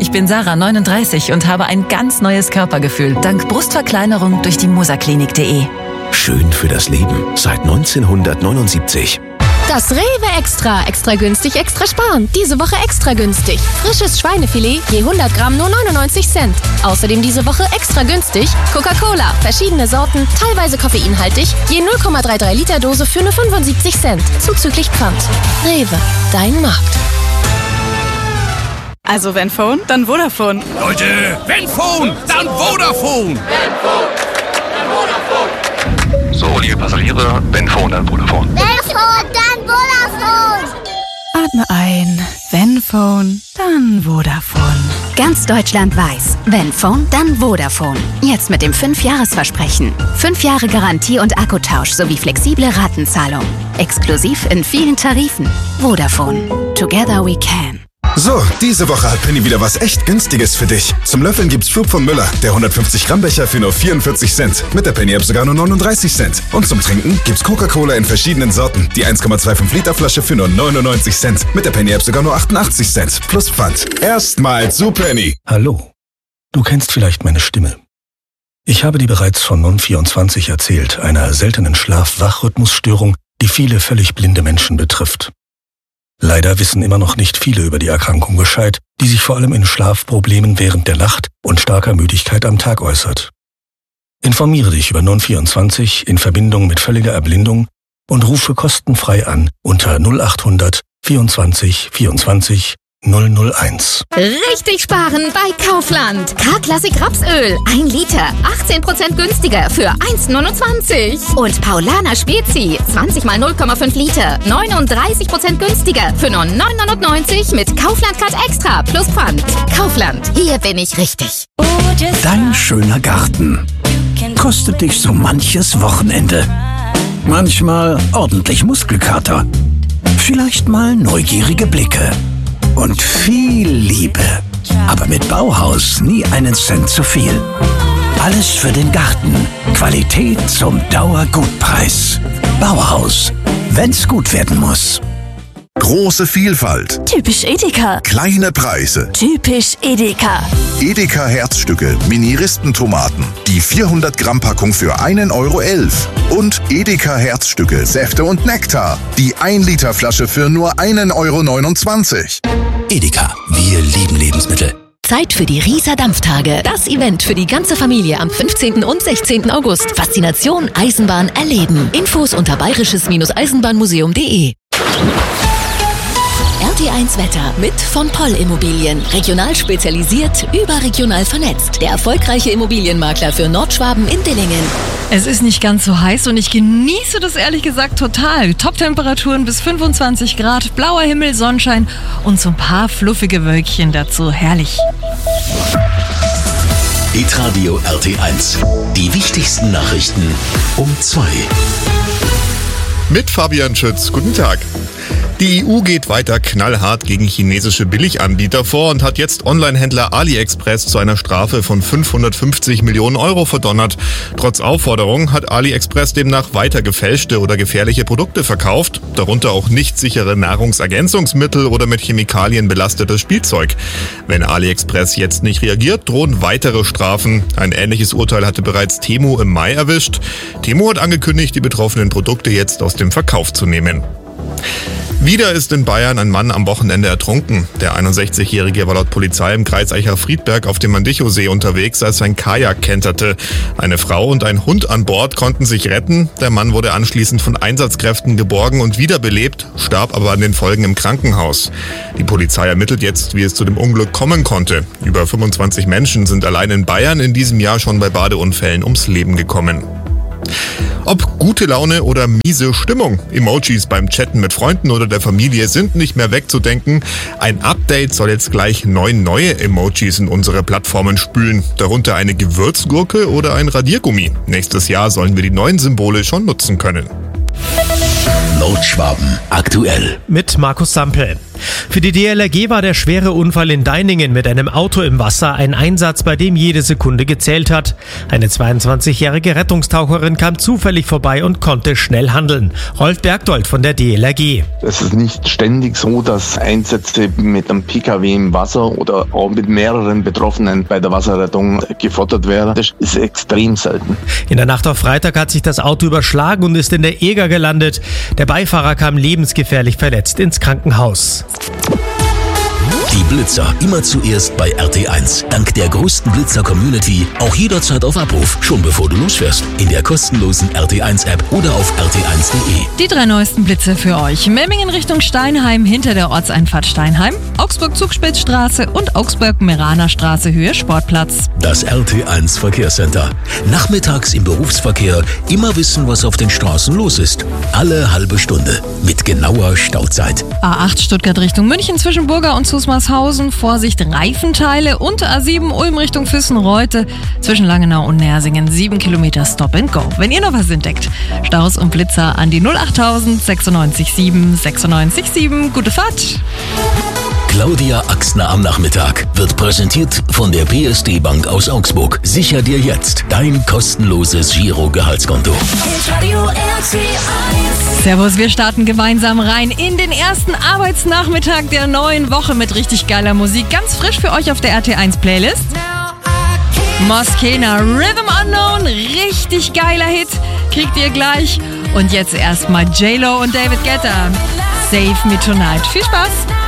Ich bin Sarah, 39 und habe ein ganz neues Körpergefühl dank Brustverkleinerung durch die moserklinik.de. Schön für das Leben seit 1979. Das Rewe Extra. Extra günstig, extra sparen. Diese Woche extra günstig. Frisches Schweinefilet je 100 Gramm nur 99 Cent. Außerdem diese Woche extra günstig Coca-Cola. Verschiedene Sorten, teilweise koffeinhaltig. Je 0,33 Liter Dose für nur 75 Cent. Zuzüglich Pfand. Rewe, dein Markt. Also wenn Phone, dann Vodafone. Leute, wenn Phone, dann Vodafone. Wenn Phone, dann Vodafone. So, liebe Passagiere, wenn Phone, dann Vodafone. Wenn Phone, dann Vodafone. Atme ein. Wenn Phone, dann Vodafone. Ganz Deutschland weiß, wenn Phone, dann Vodafone. Jetzt mit dem 5-Jahres-Versprechen. 5 Jahre Garantie und Akkutausch sowie flexible Ratenzahlung. Exklusiv in vielen Tarifen. Vodafone. Together we can. So, diese Woche hat Penny wieder was echt Günstiges für dich. Zum Löffeln gibt's Flug von Müller, der 150 Gramm Becher für nur 44 Cent. Mit der Penny-App sogar nur 39 Cent. Und zum Trinken gibt's Coca-Cola in verschiedenen Sorten. Die 1,25 Liter Flasche für nur 99 Cent. Mit der Penny-App sogar nur 88 Cent. Plus Pfand. Erstmals zu Penny. Hallo. Du kennst vielleicht meine Stimme. Ich habe dir bereits von Non24 erzählt, einer seltenen Schlaf-Wach-Rhythmusstörung, die viele völlig blinde Menschen betrifft. Leider wissen immer noch nicht viele über die Erkrankung Bescheid, die sich vor allem in Schlafproblemen während der Nacht und starker Müdigkeit am Tag äußert. Informiere dich über Non24 in Verbindung mit völliger Erblindung und rufe kostenfrei an unter 0800 24 24 001. Richtig sparen bei Kaufland. K-Klassik Rapsöl. 1 Liter. 18% günstiger für 1,29. Und Paulaner Spezi. 20 mal 0,5 Liter. 39% günstiger für nur 9,99 mit Kaufland Card Extra plus Pfand. Kaufland. Hier bin ich richtig. Dein schöner Garten kostet dich so manches Wochenende. Manchmal ordentlich Muskelkater. Vielleicht mal neugierige Blicke. Und viel Liebe. Aber mit Bauhaus nie einen Cent zu viel. Alles für den Garten. Qualität zum Dauergutpreis. Bauhaus. Wenn's gut werden muss. Große Vielfalt. Typisch Edeka. Kleine Preise. Typisch Edeka. Edeka Herzstücke, Mini-Ristentomaten. Die 400 Gramm Packung für 1,11 €. Und Edeka Herzstücke, Säfte und Nektar. Die 1 Liter Flasche für nur 1,29 €. Edeka, wir lieben Lebensmittel. Zeit für die Rieser Dampftage. Das Event für die ganze Familie am 15. und 16. August. Faszination Eisenbahn erleben. Infos unter bayerisches-eisenbahnmuseum.de. RT1 Wetter mit von Poll Immobilien. Regional spezialisiert, überregional vernetzt. Der erfolgreiche Immobilienmakler für Nordschwaben in Dillingen. Es ist nicht ganz so heiß und ich genieße das ehrlich gesagt total. Top-Temperaturen bis 25 Grad, blauer Himmel, Sonnenschein und so ein paar fluffige Wölkchen dazu. Herrlich. Hitradio RT1. Die wichtigsten Nachrichten um 2. Mit Fabian Schütz. Guten Tag. Die EU geht weiter knallhart gegen chinesische Billiganbieter vor und hat jetzt Onlinehändler AliExpress zu einer Strafe von 550 Millionen € verdonnert. Trotz Aufforderung hat AliExpress demnach weiter gefälschte oder gefährliche Produkte verkauft, darunter auch nicht sichere Nahrungsergänzungsmittel oder mit Chemikalien belastetes Spielzeug. Wenn AliExpress jetzt nicht reagiert, drohen weitere Strafen. Ein ähnliches Urteil hatte bereits Temu im Mai erwischt. Temu hat angekündigt, die betroffenen Produkte jetzt aus dem Verkauf zu nehmen. Wieder ist in Bayern ein Mann am Wochenende ertrunken. Der 61-Jährige war laut Polizei im Kreis Eicher-Friedberg auf dem Mandicho-See unterwegs, als sein Kajak kenterte. Eine Frau und ein Hund an Bord konnten sich retten. Der Mann wurde anschließend von Einsatzkräften geborgen und wiederbelebt, starb aber an den Folgen im Krankenhaus. Die Polizei ermittelt jetzt, wie es zu dem Unglück kommen konnte. Über 25 Menschen sind allein in Bayern in diesem Jahr schon bei Badeunfällen ums Leben gekommen. Ob gute Laune oder miese Stimmung, Emojis beim Chatten mit Freunden oder der Familie sind nicht mehr wegzudenken. Ein Update soll jetzt gleich 9 neue Emojis in unsere Plattformen spülen, darunter eine Gewürzgurke oder ein Radiergummi. Nächstes Jahr sollen wir die neuen Symbole schon nutzen können. Nordschwaben aktuell. Mit Markus Sampel. Für die DLRG war der schwere Unfall in Deiningen mit einem Auto im Wasser ein Einsatz, bei dem jede Sekunde gezählt hat. Eine 22-jährige Rettungstaucherin kam zufällig vorbei und konnte schnell handeln. Rolf Bergdold von der DLRG. Es ist nicht ständig so, dass Einsätze mit einem PKW im Wasser oder auch mit mehreren Betroffenen bei der Wasserrettung gefordert werden. Das ist extrem selten. In der Nacht auf Freitag hat sich das Auto überschlagen und ist in der Eger gelandet. Der Beifahrer kam lebensgefährlich verletzt ins Krankenhaus. Die Blitzer immer zuerst bei RT1. Dank der größten Blitzer-Community auch jederzeit auf Abruf, schon bevor du losfährst. In der kostenlosen RT1-App oder auf rt1.de. Die 3 neuesten Blitze für euch. Memmingen Richtung Steinheim hinter der Ortseinfahrt Steinheim, Augsburg-Zugspitzstraße und Augsburg-Meraner-Straße Höhe Sportplatz. Das RT1 Verkehrscenter. Nachmittags im Berufsverkehr immer wissen, was auf den Straßen los ist. Alle halbe Stunde mit genauer Stauzeit. A8 Stuttgart Richtung München zwischen Burger und Zusmarshausen. Vorsicht, Reifenteile. Und A7 Ulm Richtung Füssen-Reute zwischen Langenau und Nersingen. 7 Kilometer Stop and Go. Wenn ihr noch was entdeckt, Staus und Blitzer an die 08000 96 7 96 7. Gute Fahrt! Claudia Axner am Nachmittag wird präsentiert von der PSD Bank aus Augsburg. Sicher dir jetzt dein kostenloses Giro-Gehaltskonto. Servus, wir starten gemeinsam rein in den ersten Arbeitsnachmittag der neuen Woche mit richtig geiler Musik. Ganz frisch für euch auf der RT1-Playlist. Moskena, Rhythm Unknown, richtig geiler Hit, kriegt ihr gleich. Und jetzt erstmal J-Lo und David Guetta, Save Me Tonight. Viel Spaß!